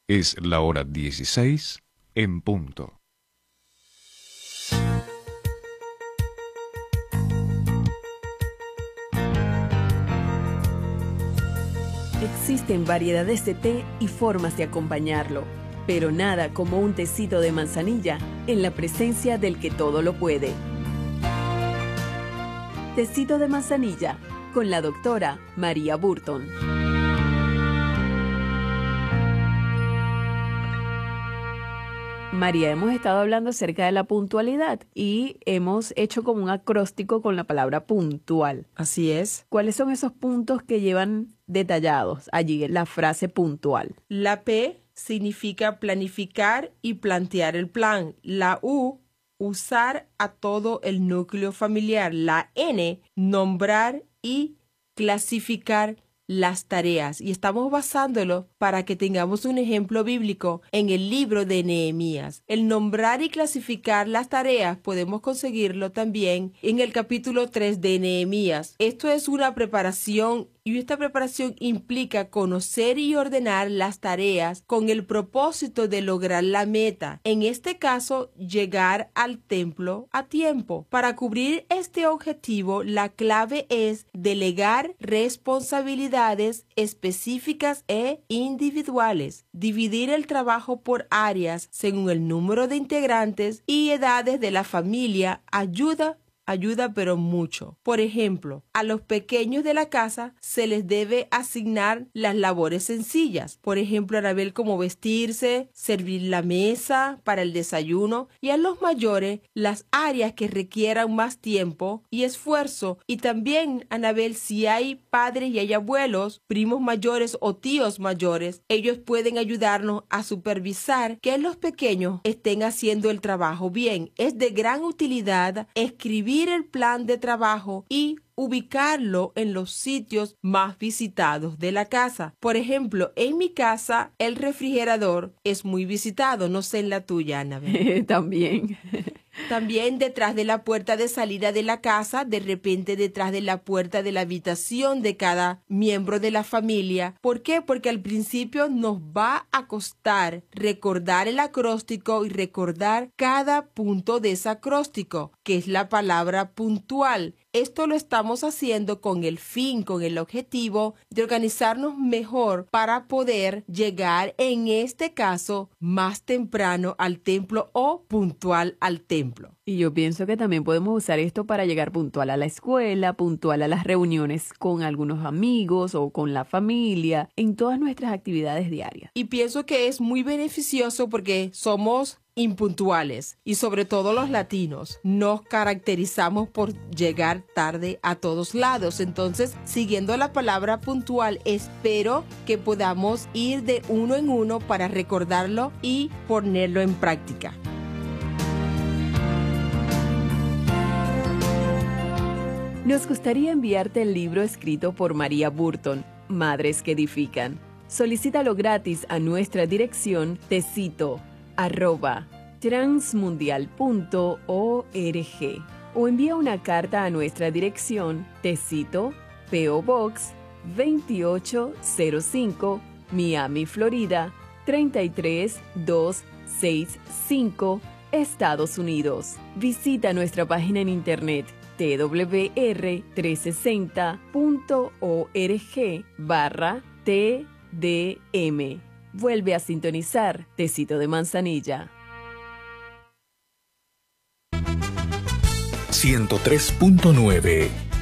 Es la hora 16 en punto. Existen variedades de té y formas de acompañarlo, pero nada como un tecito de manzanilla en la presencia del que todo lo puede. Tecito de manzanilla con la doctora María Burton. María, hemos estado hablando acerca de la puntualidad y hemos hecho como un acróstico con la palabra puntual. Así es. ¿Cuáles son esos puntos que llevan detallados allí la frase puntual? La P significa planificar y plantear el plan. La U, usar a todo el núcleo familiar. La N, nombrar y clasificar las tareas, y estamos basándolo para que tengamos un ejemplo bíblico en el libro de Nehemías. El nombrar y clasificar las tareas podemos conseguirlo también en el capítulo 3 de Nehemías. Esto es una preparación, y esta preparación implica conocer y ordenar las tareas con el propósito de lograr la meta. En este caso, llegar al templo a tiempo. Para cubrir este objetivo, la clave es delegar responsabilidades específicas e individuales. Dividir el trabajo por áreas según el número de integrantes y edades de la familia ayuda pero mucho. Por ejemplo, a los pequeños de la casa se les debe asignar las labores sencillas. Por ejemplo, Anabel, como vestirse, servir la mesa para el desayuno, y a los mayores las áreas que requieran más tiempo y esfuerzo. Y también, Anabel, si hay padres y hay abuelos, primos mayores o tíos mayores, ellos pueden ayudarnos a supervisar que los pequeños estén haciendo el trabajo bien. Es de gran utilidad escribir el plan de trabajo y ubicarlo en los sitios más visitados de la casa. Por ejemplo, en mi casa el refrigerador es muy visitado, no sé en la tuya, Anabel. También. También detrás de la puerta de salida de la casa, de repente detrás de la puerta de la habitación de cada miembro de la familia. ¿Por qué? Porque al principio nos va a costar recordar el acróstico y recordar cada punto de ese acróstico, que es la palabra puntual. Esto lo estamos haciendo con el fin, con el objetivo de organizarnos mejor para poder llegar, en este caso, más temprano al templo o puntual al templo. Y yo pienso que también podemos usar esto para llegar puntual a la escuela, puntual a las reuniones con algunos amigos o con la familia, en todas nuestras actividades diarias. Y pienso que es muy beneficioso porque somos impuntuales, y sobre todo los latinos nos caracterizamos por llegar tarde a todos lados. Entonces, siguiendo la palabra puntual, espero que podamos ir de uno en uno para recordarlo y ponerlo en práctica. Nos gustaría enviarte el libro escrito por María Burton, Madres que Edifican. Solicítalo gratis a nuestra dirección tecito@transmundial.org o envía una carta a nuestra dirección Tecito, P.O. Box 2805, Miami, Florida 33265, Estados Unidos. Visita nuestra página en internet twr360.org/TDM. Vuelve a sintonizar Tecito de Manzanilla. 103.9